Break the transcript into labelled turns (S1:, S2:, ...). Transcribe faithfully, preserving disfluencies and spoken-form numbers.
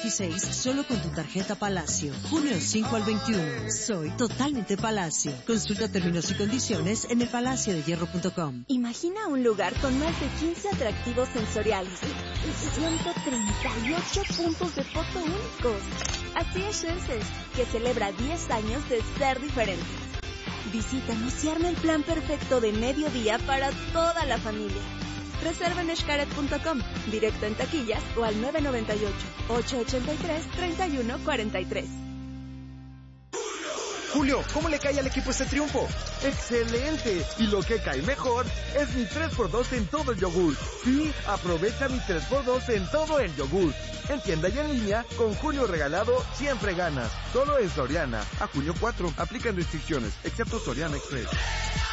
S1: dieciséis solo con tu tarjeta Palacio. Junio cinco al veintiuno. Soy totalmente Palacio. Consulta términos y condiciones en el palacio de hierro punto com.
S2: Imagina un lugar con más de quince atractivos sensoriales y ciento treinta y ocho puntos de foto únicos. Así es Xenses, que celebra diez años de ser diferentes. Visítanos y arma el plan perfecto de mediodía para toda la familia. Reserva en xcaret punto com, directo en taquillas o al nueve nueve ocho, ocho ocho tres, tres uno cuatro tres.
S3: Julio, ¿cómo le cae al equipo este triunfo?
S4: ¡Excelente! Y lo que cae mejor es mi tres por dos en todo el yogur. Sí, aprovecha mi tres por dos en todo el yogur. En tienda y en línea, con Julio regalado, siempre ganas. Solo en Soriana. A junio cuatro, aplican restricciones, excepto Soriana Express.